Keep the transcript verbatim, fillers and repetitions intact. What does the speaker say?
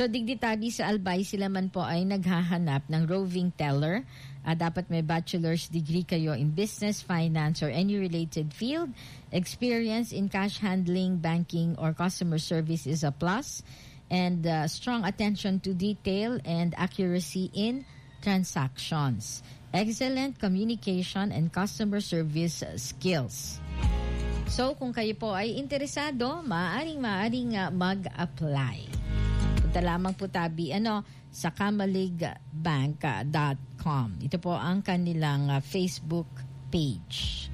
So, digditabi sa Albay, sila man po ay naghahanap ng roving teller. Uh, dapat may bachelor's degree kayo in business, finance, or any related field. Experience in cash handling, banking, or customer service is a plus. And uh, strong attention to detail and accuracy in transactions. Excellent communication and customer service skills. So, kung kayo po ay interesado, maaaring-maaring uh, mag-apply. Punta lamang po tabi ano, sa kamalig bank dot com. Ito po ang kanilang uh, Facebook page.